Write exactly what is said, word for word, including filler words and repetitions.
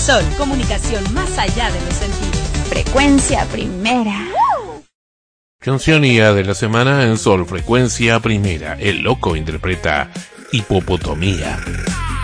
Sol, comunicación más allá de los sentidos. Frecuencia primera. Canción I A de la semana en Sol, Frecuencia Primera. El Loco interpreta Hipopotomía.